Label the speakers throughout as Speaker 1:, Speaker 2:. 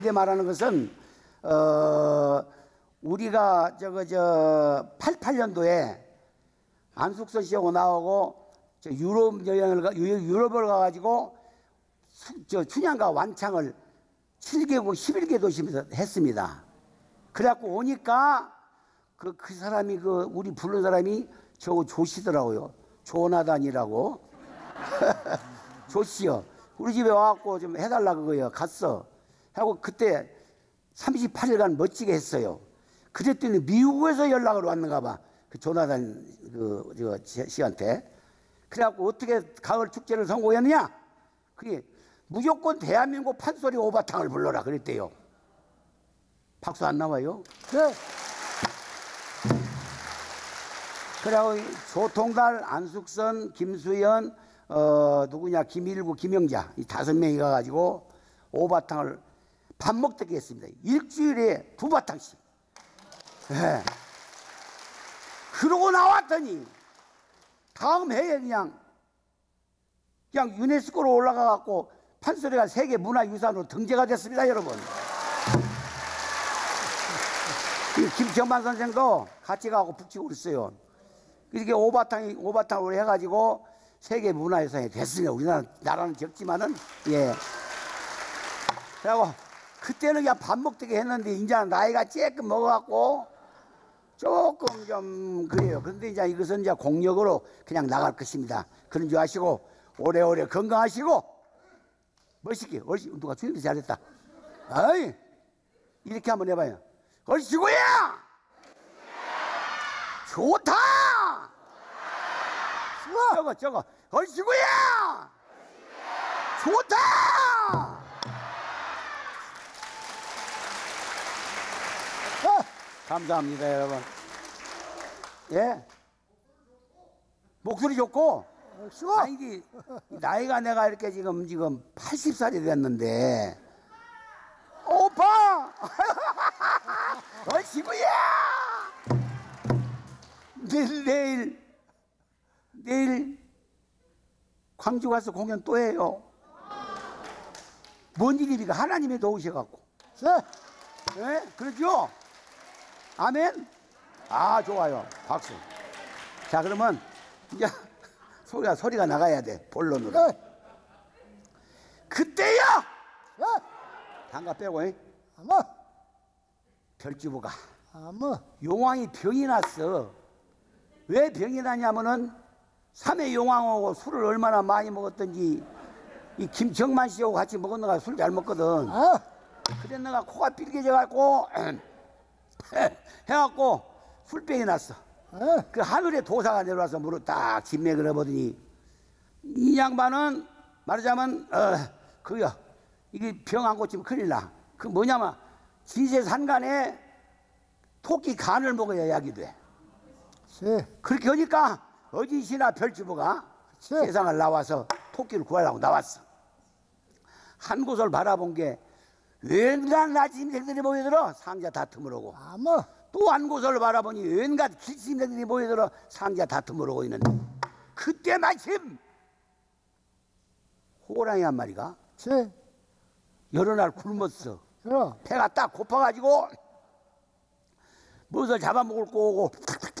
Speaker 1: 이게 말하는 것은 우리가 88년도에 안숙선 씨하고 나오고 유럽을 가가지고 춘향과 완창을 7개국 11개 도시에서 했습니다. 그래갖고 오니까 그 사람이 우리 부른 사람이 저 조씨더라고요. 조나단이라고. 조씨요. 우리 집에 와갖고 좀 해달라 그거요. 갔어. 하고 그때 38일간 멋지게 했어요. 그랬더니 미국에서 연락을 왔는가 봐. 그 조나단 씨한테. 그래갖고 어떻게 가을 축제를 성공했느냐? 그게 무조건 대한민국 판소리 오바탕을 불러라 그랬대요. 박수 안 나와요?
Speaker 2: 네.
Speaker 1: 그래갖고 조통달, 안숙선, 김수연, 누구냐, 김일구, 김영자 이 5명이 가가지고 오바탕을 밥 먹듯이 했습니다. 일주일에 2바탕씩. 네. 그러고 나왔더니 다음 해에 그냥 유네스코로 올라가갖고 판소리가 세계 문화유산으로 등재가 됐습니다, 여러분. 김정만 선생도 같이 가고 북치고 그랬어요. 이렇게 오바탕으로 해가지고 세계 문화유산이 됐습니다. 우리나라는 적지만은, 예. 그리고 그때는 그냥 밥 먹듯이 했는데, 이제 나이가 조금 먹어갖고 조금 좀 그래요. 그런데 이제 이것은 이제 공력으로 그냥 나갈 것입니다. 그런 줄 아시고, 오래오래 건강하시고, 멋있게, 누가 주인도 잘했다. 아이, 이렇게 한번 해봐요. 얼씨구야! 좋다! 저거, 얼씨구야! 좋다! 감사합니다, 여러분. 예? 목소리 좋고, 아니, 이게 나이가 내가 이렇게 지금 80살이 됐는데, 오빠! 얼씨구야! 내일 광주 가서 공연 또 해요. 뭔 일입니까? 하나님이 도우셔갖고. 네? 그렇죠? 아멘? 아, 좋아요. 박수. 자, 그러면 이제 소리가 나가야 돼. 본론으로. 그때야! 단가 빼고,
Speaker 2: 아마
Speaker 1: 별주부가
Speaker 2: 아마
Speaker 1: 용왕이 병이 났어. 왜 병이 나냐면은 3회 용왕하고 술을 얼마나 많이 먹었던지 이 김정만 씨하고 같이 먹었는가 술 잘 먹거든. 그래 내가 코가 삘개져갖고 해갖고 술병이 났어. 그 하늘에 도사가 내려와서 무릎 딱 진맥을 해보더니 이 양반은 말하자면 그거 이게 병 안 고치면 큰일 나. 그 뭐냐면 진세산간에 토끼 간을 먹어야 약이 돼. 그렇게 하니까 어디시나 별주부가 세상을 나와서 토끼를 구하려고 나왔어. 한 곳을 바라본 게 웬간 나침새들이 모여들어 상자 다툼을 하고 또 한 곳을 바라보니 웬간 길침새들이 모여들어 상자 다툼을 하고 있는데 그때 마침 호랑이 한 마리가 여러 날 굶었어. 배가 딱 고파가지고 무엇을 잡아먹을 거고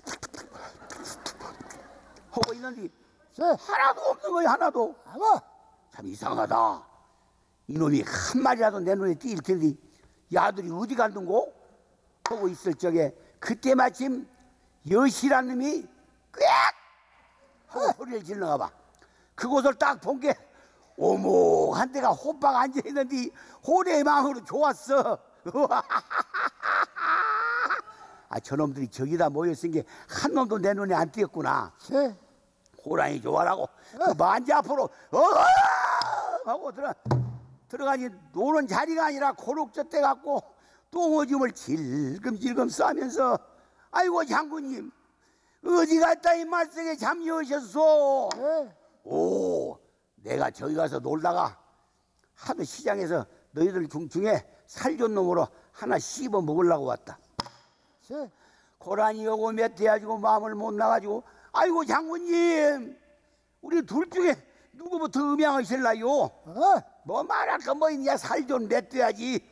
Speaker 1: 하고 있는데 하나도 없는 거야. 하나도. 참 이상하다. 이놈이 한 마리라도 내 눈에 띌 텐데 야들이 어디 갔는고 하고 있을 적에 그때 마침 여시란 놈이 꽥 하고 소리를 질러가 봐. 그곳을 딱 본 게 오목한 데가 호박 앉아있는데 호래의 마음으로 좋았어. 아, 저놈들이 저기다 모여있은 게 한 놈도 내 눈에 안 띄었구나. 호랑이 좋아라고 그 만지 앞으로 하고 들어가니 노는 자리가 아니라 고룩젓대 갖고 똥오줌을 질금질금 싸면서 아이고 장군님 어디 갔다 이 말썽에 잠녀오셨소. 오, 내가 저기 가서 놀다가 하도 시장에서 너희들 중에 살존 놈으로 하나 씹어 먹으려고 왔다. 고라니 오고 몇 대 가지고 마음을 못 나가지고 아이고 장군님 우리 둘 중에 누구부터 음양하실라요? 뭐 말할 거 뭐 있냐. 살 좀 맺어야지.